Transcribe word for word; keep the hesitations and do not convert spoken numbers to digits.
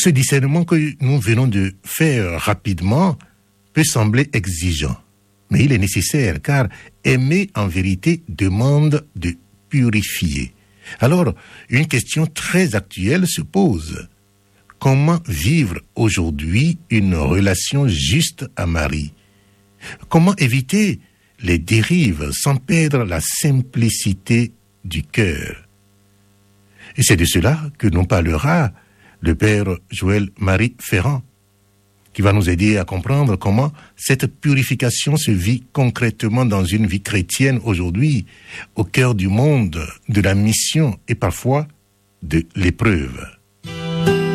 Ce discernement que nous venons de faire rapidement peut sembler exigeant, mais il est nécessaire car aimer en vérité demande de purifier. Alors, une question très actuelle se pose. Comment vivre aujourd'hui une relation juste à Marie? Comment éviter les dérives sans perdre la simplicité du cœur? Et c'est de cela que nous parlera le Père Joël-Marie Ferrand, qui va nous aider à comprendre comment cette purification se vit concrètement dans une vie chrétienne aujourd'hui, au cœur du monde, de la mission et parfois de l'épreuve.